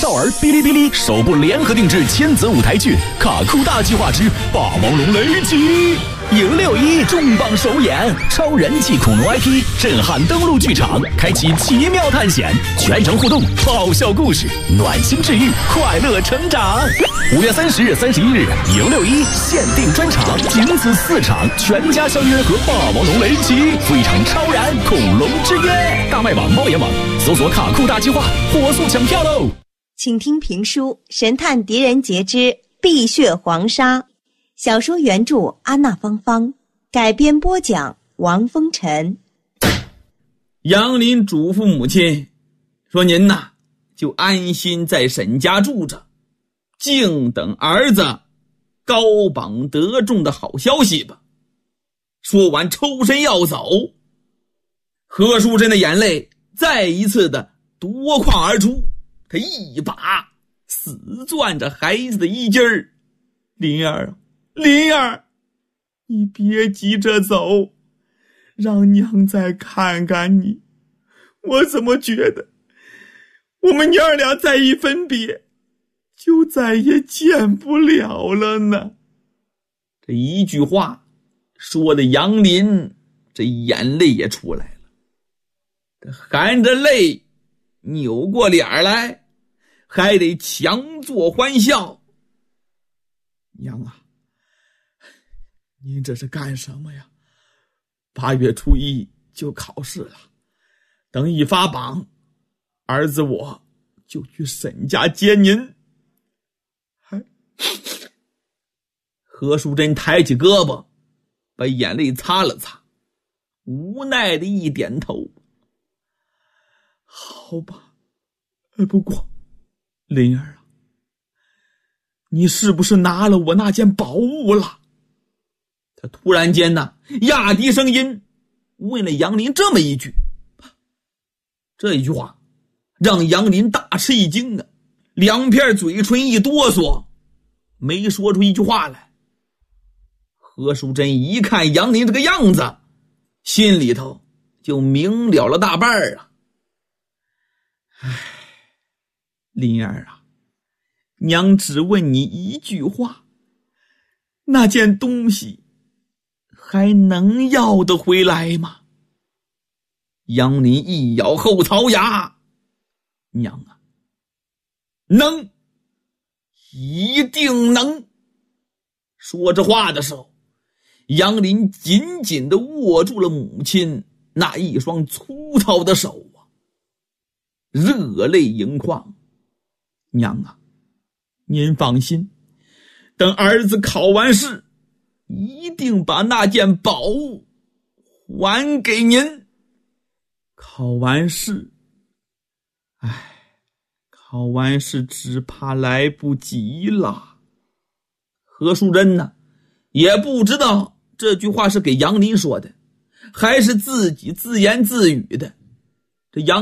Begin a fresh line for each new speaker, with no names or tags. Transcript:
少儿哔哩哔哩首部联合定制亲子舞台剧《卡酷大计划之霸王龙雷击》，迎6·1重磅首演，超人气恐龙 IP 震撼登陆剧场，开启奇妙探险，全程互动，爆笑故事，暖心治愈，快乐成长。5月30日、31日，迎6·1限定专场，仅此4场，全家相约和霸王龙雷击，赴一场超燃恐龙之约。大麦网、猫眼网搜索卡酷大计划，火速抢票喽！
请听评书《神探狄仁杰之碧血黄沙》，小说原著安娜芳芳，改编播讲王风尘。
杨林嘱咐母亲说：“您呐，就安心在沈家住着，静等儿子高榜得中的好消息吧。”说完抽身要走，何淑珍的眼泪再一次的夺眶而出，他一把死攥着孩子的衣襟儿：“林儿，林儿，你别急着走，让娘再看看你。我怎么觉得我们娘儿俩再一分别就再也见不了了呢？”这一句话说的杨林这眼泪也出来了，他含着泪扭过脸来，还得强作欢笑：“娘啊，您这是干什么呀？8月初1就考试了，等一发榜，儿子我就去沈家接您。”何淑珍抬起胳膊把眼泪擦了擦，无奈的一点头：“好吧，不过林儿啊，你是不是拿了我那件宝物了？”他突然间呢，压低声音问了杨林这么一句。这一句话让杨林大吃一惊啊，两片嘴唇一哆嗦，没说出一句话来。何淑珍一看杨林这个样子，心里头就明了了大半啊。林儿啊，娘只问你一句话，那件东西还能要得回来吗？杨林一咬后槽牙：“娘啊，能，一定能。”说这话的时候，杨林紧紧地握住了母亲那一双粗糙的手啊，热泪盈眶：“娘啊，您放心，等儿子考完试，一定把那件宝物还给您。考完试，考完试只怕来不及了。”何淑珍呢，也不知道这句话是给杨林说的，还是自己自言自语的。这杨